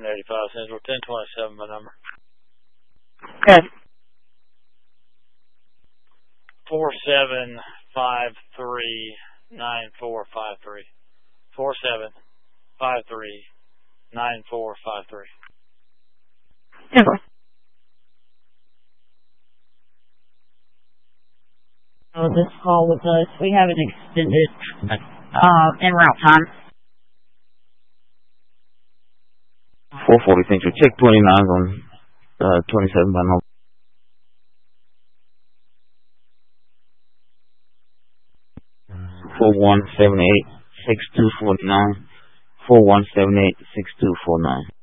Central, 1027 my number. Good. 4753-9453. 4753-9453. Never. This call with us, we have an extended en route time. 440 Central, check 29 on 27 by number. 4178-6249. 4178-6249.